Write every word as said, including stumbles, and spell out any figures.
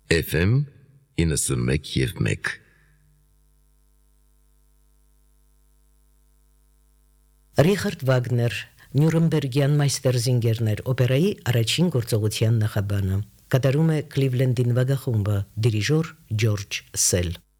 Էֆ Էմ իննսունմեկ և մեկ Ռիխարդ Վագներ, Նյուրնբերգյան մայստերզինգերներ օպերայի առաջին գործողության նախաբանը, կատարում է Կլիվլենդին վագախումբը, դիրիժոր Ջորջ Սել։